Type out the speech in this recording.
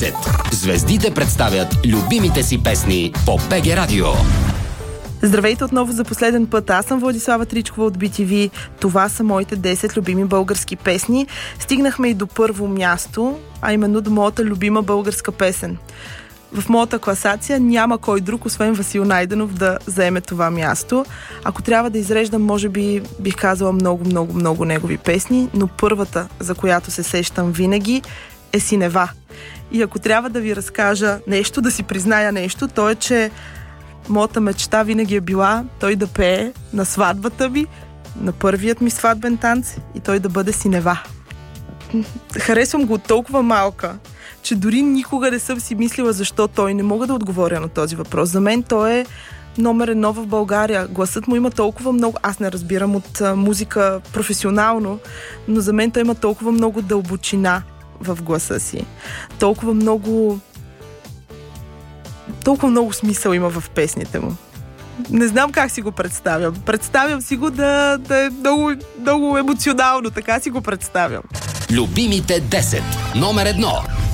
10. Звездите представят любимите си песни по БГ Радио. Здравейте отново за последен път. Аз съм Владислава Тричкова от BTV. Това са моите 10 любими български песни. Стигнахме и до първо място, а именно до моята любима българска песен. В моята класация няма кой друг, освен Васил Найденов, да заеме това място. Ако трябва да изреждам, може би бих казала много негови песни, но първата, за която се сещам винаги, е Синева. И ако трябва да ви разкажа нещо, да си призная нещо, то е, че моята мечта винаги е била той да пее на сватбата ми, на първият ми сватбен танц и той да бъде Синева. Харесвам го от толкова малка, че дори никога не съм си мислила защо той. Не мога да отговоря на този въпрос. За мен той е номер 1 в България. Гласът му има толкова много... Аз не разбирам от музика професионално, но за мен той има толкова много дълбочина в гласа си. Толкова много смисъл има в песните му. Не знам как си го представям. Представям си го да е много емоционално. Така си го представям. Любимите 10. Номер 1.